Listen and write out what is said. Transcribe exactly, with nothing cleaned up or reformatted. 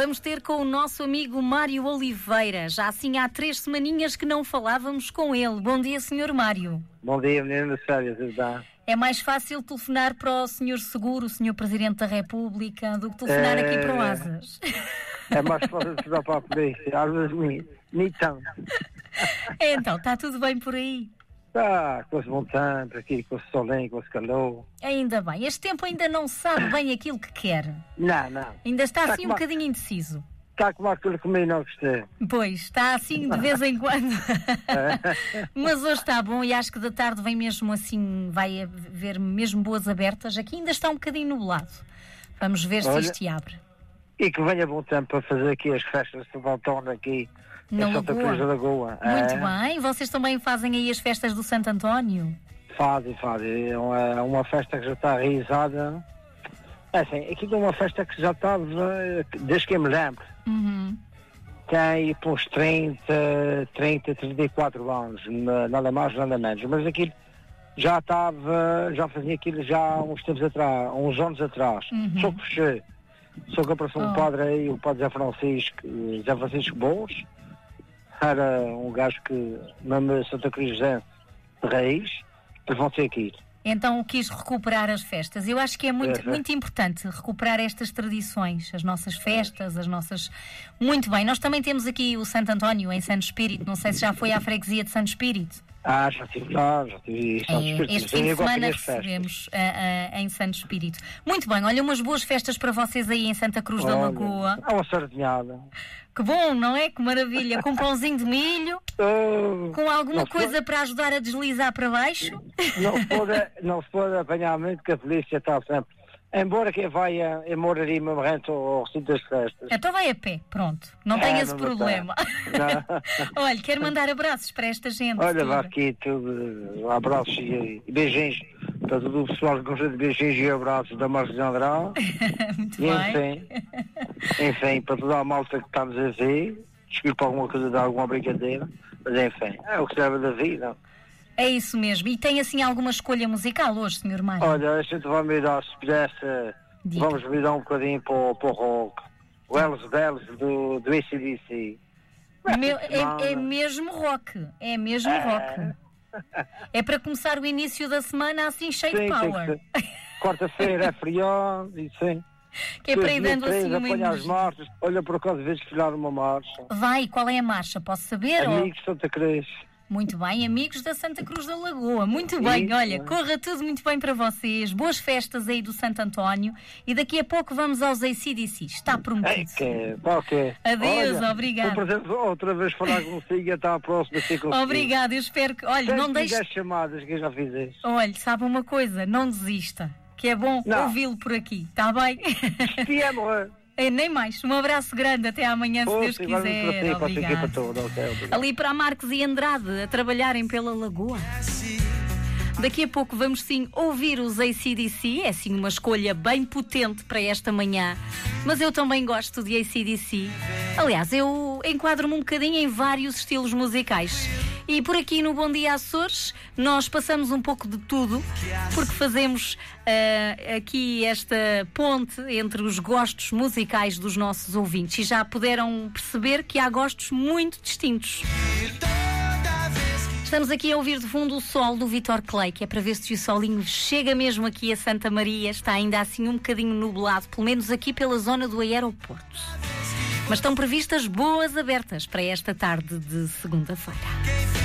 vamos ter com o nosso amigo Mário Oliveira. Já assim há três semaninhas que não falávamos com ele. Bom dia, senhor Mário. Bom dia, menino de férias, está. É mais fácil telefonar para o senhor Seguro, o senhor Presidente da República, do que telefonar é... aqui para o Asas. É mais fácil telefonar para a polícia, às vezes nem, nem tanto. Então, está tudo bem por aí? Está, com esse bom tempo aqui, com esse solinho, com esse calor. Ainda bem. Este tempo ainda não sabe bem aquilo que quer. Não, não. Ainda está, está assim um a... bocadinho indeciso. Está como aquilo que me não gostei. Pois, está assim de vez em quando. Mas hoje está bom e acho que da tarde vem mesmo assim, vai haver mesmo boas abertas. Aqui ainda está um bocadinho nublado. Vamos ver Olha, se isto abre. E que venha bom tempo para fazer aqui as festas de Santo Antônio aqui na em Santa Cruz da Lagoa. Muito é. bem. Vocês também fazem aí as festas do Santo António? Fazem, fazem. É uma, uma festa que já está realizada. É assim, aqui é uma festa que já estava, desde que eu me lembro. Uhum. Tem uns trinta, trinta, trinta e quatro anos, nada mais, nada menos. Mas aquilo já estava, já fazia aquilo já há uns tempos atrás, uns anos atrás. Uhum. Só que fechei. Só que apareceu um oh. padre aí, o padre Zé Francisco, Zé Francisco Bons. Era um gajo que, mesmo Santa Cruz de raiz, levou-se aquilo. Então quis recuperar as festas. Eu acho que é muito, é, é. muito importante recuperar estas tradições, as nossas festas, as nossas... Muito bem, nós também temos aqui o Santo António em Santo Espírito. Não sei se já foi à freguesia de Santo Espírito. Ah, já estive lá, já estive Santo Espírito. É, este fim de semana recebemos uh, uh, em Santo Espírito. Muito bem, olha, umas boas festas para vocês aí em Santa Cruz olha, da Lagoa. Há uma sardinhada. Que bom, não é? Que maravilha. Com pãozinho de milho, oh, com alguma coisa pode... para ajudar a deslizar para baixo. Não se pode, não se pode apanhar muito, que a polícia está sempre... Embora que vai a moraria mesmo rento ao recinto das festas. Então vai a pé, pronto. Não tem é, esse não problema. Olha, quero mandar abraços para esta gente. Olha, vá aqui tudo, abraços e beijinhos para todo o pessoal que gosta de beijinhos e abraços da Marcia Andrade. Muito e, bem. Enfim, enfim, para toda a malta que estamos a ver, desculpa alguma coisa de alguma brincadeira, mas enfim, é o que serve da vida. É isso mesmo. E tem assim alguma escolha musical hoje, senhor Mário? Olha, a gente vai me dar, se pudesse, Diga. vamos me dar um bocadinho para o, para o rock. O Hells Bells do, do A C D C. Meu, é, é mesmo rock. É mesmo é... rock. É para começar o início da semana assim cheio sim, de power. Quarta-feira é feriado e sim. Que é para ir dando assim uma apanha as marchas. Olha, por acaso, vezes desfilar uma marcha. Vai, qual é a marcha? Posso saber? Amigos ou... Santa Cruz. Muito bem, amigos da Santa Cruz da Lagoa. Muito bem, Isso. Olha, corra tudo muito bem para vocês. Boas festas aí do Santo António. E daqui a pouco vamos aos A C D C. Está prometido. É que, ok. Adeus, olha, obrigado. Por exemplo, outra vez falar consigo e até à próxima. Se obrigado, eu espero que... Olha, não deixe... as chamadas que eu já fizeste. Olha, sabe uma coisa? Não desista. Que é bom ouvi-lo por aqui. Está bem? Que é morrer. É, nem mais. Um abraço grande. Até amanhã, se Deus quiser. Obrigado. Ali para a Marcos e Andrade a trabalharem pela Lagoa. Daqui a pouco vamos sim ouvir os A C D C. É sim uma escolha bem potente para esta manhã. Mas eu também gosto de A C D C. Aliás, eu enquadro-me um bocadinho em vários estilos musicais. E por aqui no Bom Dia Açores nós passamos um pouco de tudo, porque fazemos uh, aqui esta ponte entre os gostos musicais dos nossos ouvintes. E já puderam perceber que há gostos muito distintos. Estamos aqui a ouvir de fundo o sol do Vítor Clay, que é para ver se o solinho chega mesmo aqui a Santa Maria. Está ainda assim um bocadinho nublado, pelo menos aqui pela zona do aeroporto. Mas estão previstas boas abertas para esta tarde de segunda-feira.